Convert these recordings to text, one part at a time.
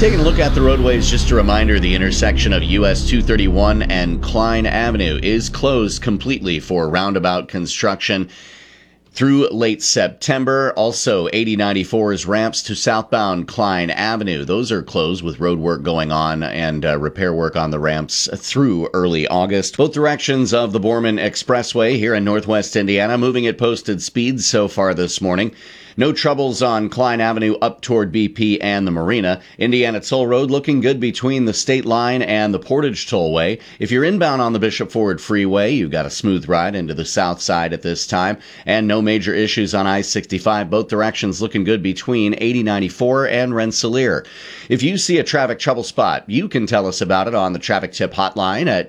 Taking a look at the roadways, just a reminder, the intersection of US 231 and Klein Avenue is closed completely for roundabout construction through late September. Also, 8094's ramps to southbound Klein Avenue. Those are closed with road work going on and repair work on the ramps through early August. Both directions of the Borman Expressway here in northwest Indiana moving at posted speeds so far this morning. No troubles on Klein Avenue up toward BP and the Marina. Indiana Toll Road looking good between the state line and the Portage Tollway. If you're inbound on the Bishop Ford Freeway, you've got a smooth ride into the south side at this time. And no major issues on I-65. Both directions looking good between 8094 and Rensselaer. If you see a traffic trouble spot, you can tell us about it on the traffic tip hotline at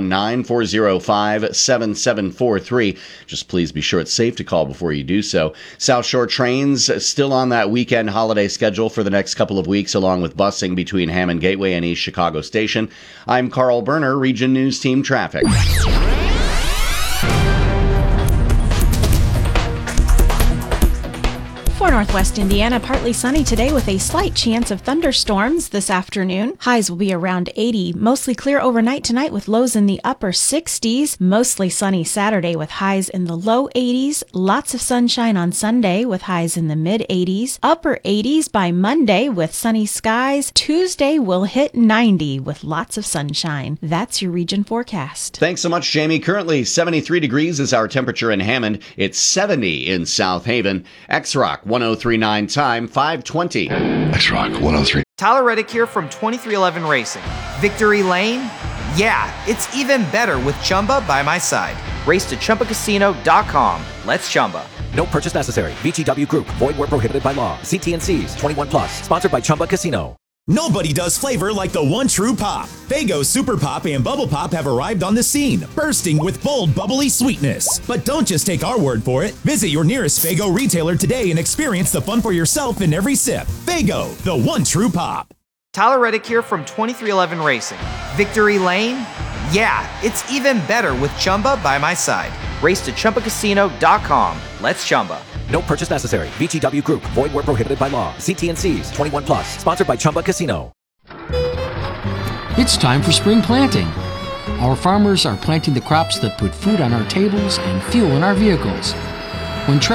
219-405-7743. Just please be sure it's safe to call before you do so. South Shore trains still on that weekend holiday schedule for the next couple of weeks, along with busing between Hammond Gateway and East Chicago Station. I'm Carl Berner, Region News Team Traffic. For Northwest Indiana, partly sunny today with a slight chance of thunderstorms this afternoon. Highs will be around 80. Mostly clear overnight tonight with lows in the upper 60s. Mostly sunny Saturday with highs in the low 80s. Lots of sunshine on Sunday with highs in the mid 80s. Upper 80s by Monday with sunny skies. Tuesday will hit 90 with lots of sunshine. That's your region forecast. Thanks so much, Jamie. Currently 73 degrees is our temperature in Hammond. It's 70 in South Haven. X-Rock 1039 time, 520. X-Rock 103. Tyler Reddick here from 2311 Racing. Victory Lane? Yeah, it's even better with Chumba by my side. Race to ChumbaCasino.com. Let's Chumba. No purchase necessary. VGW Group. Void where prohibited by law. See T&Cs. 21 plus. Sponsored by Chumba Casino. Nobody does flavor like the one true pop. Faygo Super Pop and Bubble Pop have arrived on the scene, bursting with bold, bubbly sweetness. But don't just take our word for it. Visit your nearest Faygo retailer today and experience the fun for yourself in every sip. Faygo, the one true pop. Tyler Reddick here from 2311 Racing. Victory Lane? Yeah, it's even better with Chumba by my side. Race to ChumbaCasino.com. Let's Chumba. No purchase necessary. VGW Group. Void where prohibited by law. See T&Cs. 21 plus. Sponsored by Chumba Casino. It's time for spring planting. Our farmers are planting the crops that put food on our tables and fuel in our vehicles. When